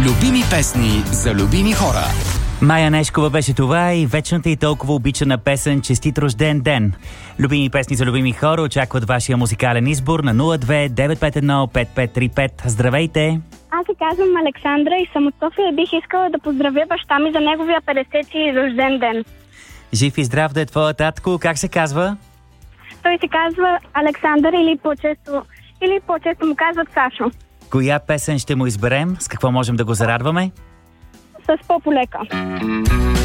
Любими песни за любими хора. Майя Нешкова беше това и вечната и толкова обичана песен "Честит рожден ден". Любими песни за любими хора очакват вашия музикален избор на 02-951-5535. Здравейте! Аз се казвам Александра и съм от София и бих искала да поздравя баща ми за неговия 50-ти рожден ден. Жив и здрав да е твоя татко. Как се казва? Той се казва Александър или по-често му казват Сашо. Коя песен ще му изберем? С какво можем да го зарадваме? С по-полека.